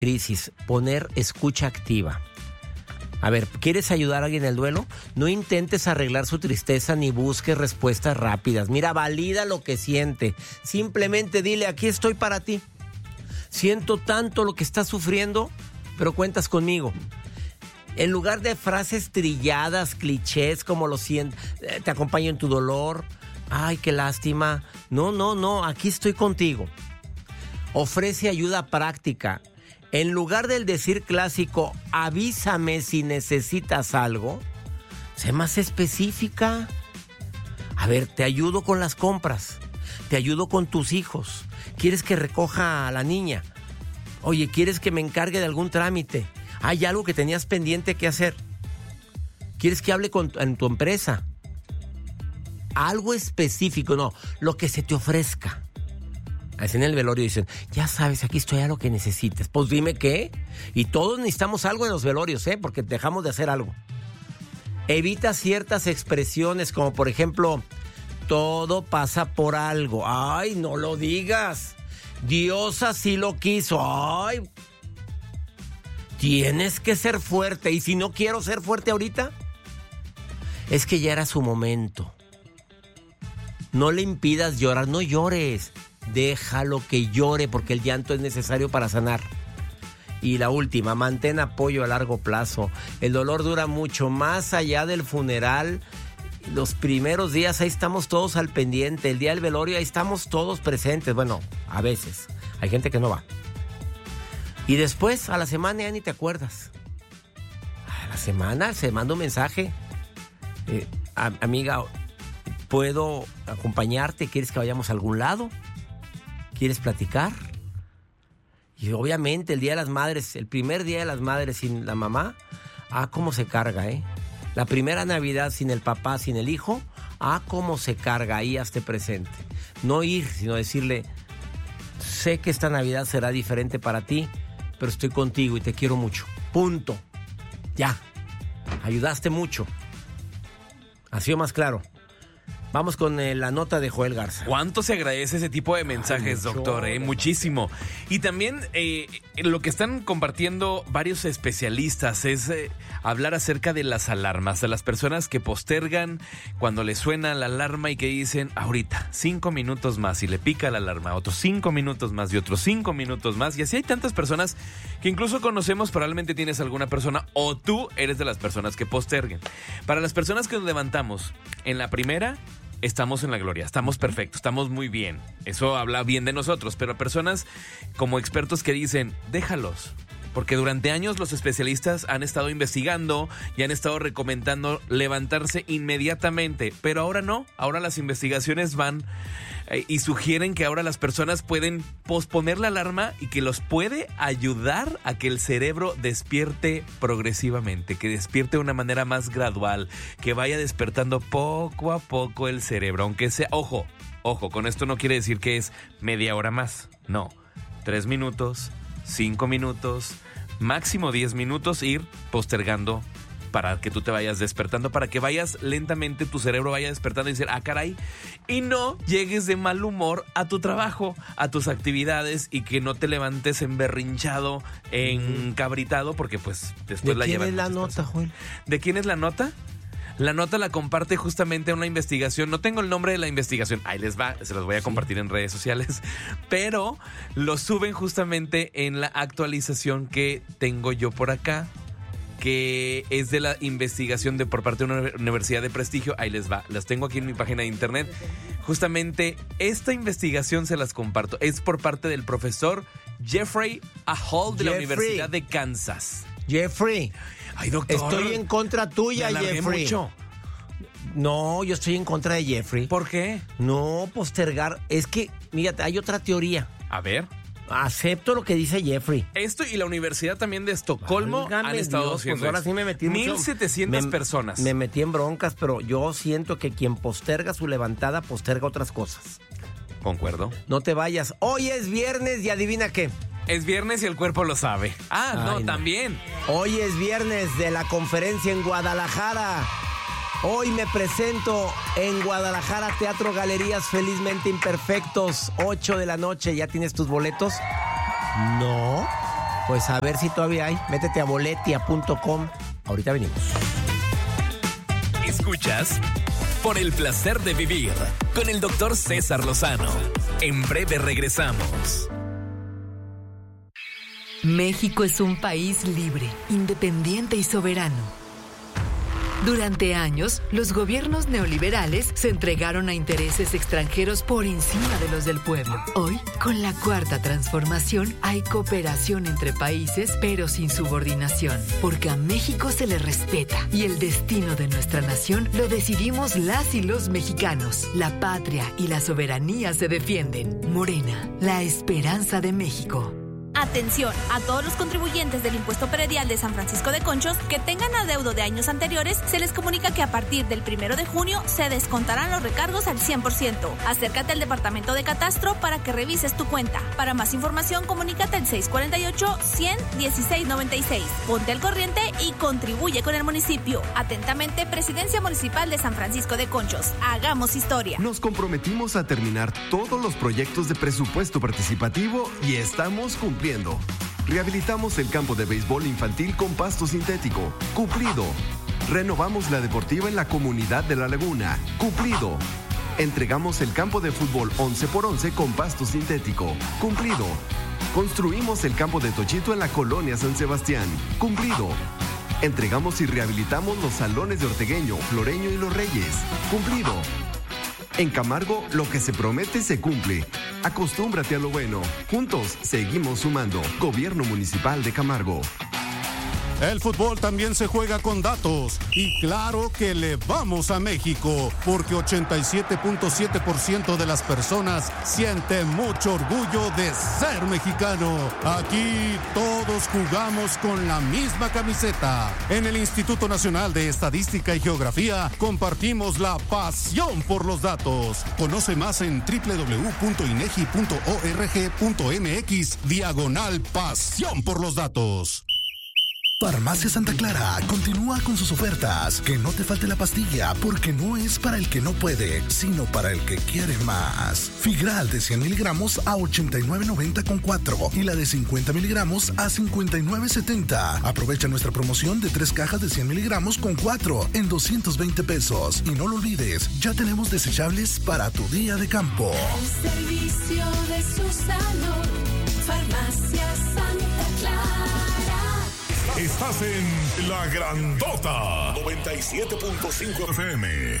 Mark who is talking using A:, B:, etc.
A: crisis, poner escucha activa. A ver, ¿quieres ayudar a alguien en el duelo? No intentes arreglar su tristeza ni busques respuestas rápidas. Mira, valida lo que siente. Simplemente dile, aquí estoy para ti. Siento tanto lo que estás sufriendo, pero cuentas conmigo. En lugar de frases trilladas, clichés como lo siento, te acompaño en tu dolor. Ay, qué lástima. No, aquí estoy contigo. Ofrece ayuda práctica. En lugar del decir clásico, avísame si necesitas algo, sé más específica. A ver, te ayudo con las compras, te ayudo con tus hijos. ¿Quieres que recoja a la niña? Oye, ¿quieres que me encargue de algún trámite? ¿Hay algo que tenías pendiente que hacer? ¿Quieres que hable en tu empresa? Algo específico, no, lo que se te ofrezca. Así en el velorio dicen, ya sabes, aquí estoy a lo que necesites. Pues dime qué. Y todos necesitamos algo en los velorios, porque dejamos de hacer algo. Evita ciertas expresiones como, por ejemplo, todo pasa por algo. Ay, no lo digas. Dios así lo quiso. Ay, tienes que ser fuerte. Y si no quiero ser fuerte ahorita, es que ya era su momento. No le impidas llorar, no llores. Déjalo que llore porque el llanto es necesario para sanar. Y la última, mantén apoyo a largo plazo. El dolor dura mucho más allá del funeral. Los primeros días ahí estamos todos al pendiente. El día del velorio ahí estamos todos presentes. Bueno, a veces. Hay gente que no va. Y después, a la semana ya ni te acuerdas. A la semana se manda un mensaje. Amiga, ¿puedo acompañarte? ¿Quieres que vayamos a algún lado? ¿Quieres platicar? Y obviamente el Día de las Madres, el primer Día de las Madres sin la mamá, cómo se carga, La primera Navidad sin el papá, sin el hijo, cómo se carga, ahí hazte presente. No ir, sino decirle, sé que esta Navidad será diferente para ti, pero estoy contigo y te quiero mucho. Punto. Ya. Ayudaste mucho. ¿Ha sido más claro? Vamos con la nota de Joel Garza.
B: ¿Cuánto se agradece ese tipo de mensajes, doctor? Muchísimo. Y también lo que están compartiendo varios especialistas es hablar acerca de las alarmas, de las personas que postergan cuando les suena la alarma y que dicen, ahorita, 5 minutos más, y le pica la alarma, otros 5 minutos más y otros 5 minutos más. Y así hay tantas personas que incluso conocemos, probablemente tienes alguna persona o tú eres de las personas que posterguen. Para las personas que nos levantamos en la primera, estamos en la gloria, estamos perfectos, estamos muy bien. Eso habla bien de nosotros, pero personas como expertos que dicen, déjalos. Porque durante años los especialistas han estado investigando y han estado recomendando levantarse inmediatamente, pero ahora no, ahora las investigaciones van y sugieren que ahora las personas pueden posponer la alarma y que los puede ayudar a que el cerebro despierte progresivamente, que despierte de una manera más gradual, que vaya despertando poco a poco el cerebro, aunque sea, ojo, con esto no quiere decir que es media hora más, no, 3 minutos, 5 minutos, máximo 10 minutos, ir postergando para que tú te vayas despertando, para que vayas lentamente, tu cerebro vaya despertando y decir, caray, y no llegues de mal humor a tu trabajo, a tus actividades y que no te levantes emberrinchado, encabritado, porque pues después la llevan.
A: ¿De quién es la nota, Joel?
B: ¿De quién es la nota? La nota la comparte justamente una investigación. No tengo el nombre de la investigación. Ahí les va, se los voy a compartir en redes sociales. Pero lo suben justamente en la actualización que tengo yo por acá, que es de la investigación por parte de una universidad de prestigio. Ahí les va, las tengo aquí en mi página de internet. Justamente esta investigación se las comparto. Es por parte del profesor Jeffrey Ahold de la Universidad de Kansas.
A: Jeffrey,
B: ay, doctor,
A: estoy en contra tuya, Jeffrey.
B: Mucho.
A: No, yo estoy en contra de Jeffrey.
B: ¿Por qué?
A: No, postergar. Es que, mira, hay otra teoría.
B: A ver.
A: Acepto lo que dice Jeffrey.
B: Esto y la Universidad también de Estocolmo han estado haciendo.
A: Pues ahora sí me metí
B: 1,700 personas.
A: Me metí en broncas, pero yo siento que quien posterga su levantada, posterga otras cosas.
B: Concuerdo.
A: No te vayas. Hoy es viernes y adivina qué.
B: Es viernes y el cuerpo lo sabe. No, también.
A: Hoy es viernes de la conferencia en Guadalajara. Hoy me presento en Guadalajara, Teatro Galerías Felizmente Imperfectos, 8 de la noche. ¿Ya tienes tus boletos? No. Pues a ver si todavía hay. Métete a boletia.com. Ahorita venimos.
C: Escuchas Por el placer de vivir con el doctor César Lozano. En breve regresamos.
D: México es un país libre, independiente y soberano. Durante años, los gobiernos neoliberales se entregaron a intereses extranjeros por encima de los del pueblo. Hoy, con la Cuarta Transformación, hay cooperación entre países, pero sin subordinación, porque a México se le respeta y el destino de nuestra nación lo decidimos las y los mexicanos. La patria y la soberanía se defienden. Morena, la esperanza de México.
E: Atención a todos los contribuyentes del impuesto predial de San Francisco de Conchos que tengan adeudo de años anteriores. Se les comunica que a partir del 1 de junio se descontarán los recargos al 100%. Acércate al departamento de catastro para que revises tu cuenta. Para más información, comunícate al 648-100-1696. Ponte al corriente y contribuye con el municipio. Atentamente, Presidencia Municipal de San Francisco de Conchos. Hagamos historia.
F: Nos comprometimos a terminar todos los proyectos de presupuesto participativo y estamos cumpliendo. Rehabilitamos el campo de béisbol infantil con pasto sintético. Cumplido. Renovamos la deportiva en la comunidad de La Laguna. Cumplido. Entregamos el campo de fútbol 11x11 con pasto sintético. Cumplido. Construimos el campo de Tochito en la colonia San Sebastián. Cumplido. Entregamos y rehabilitamos los salones de Ortegueño, Floreño y Los Reyes. Cumplido. En Camargo, lo que se promete se cumple. Acostúmbrate a lo bueno. Juntos, seguimos sumando. Gobierno Municipal de Camargo.
G: El fútbol también se juega con datos. Y claro que le vamos a México, porque 87.7% de las personas siente mucho orgullo de ser mexicano. Aquí todos jugamos con la misma camiseta. En el Instituto Nacional de Estadística y Geografía compartimos la pasión por los datos. Conoce más en www.inegi.org.mx/pasión por los datos.
H: Farmacia Santa Clara continúa con sus ofertas. Que no te falte la pastilla, porque no es para el que no puede, sino para el que quiere más. Figral de 100 miligramos a 89.90 con 4 y la de 50 miligramos a 59.70. Aprovecha nuestra promoción de 3 cajas de 100 miligramos con 4 en 220 pesos. Y no lo olvides, ya tenemos desechables para tu día de campo.
I: El servicio de su salud, Farmacia Santa Clara.
J: Estás en La Grandota 97.5 FM.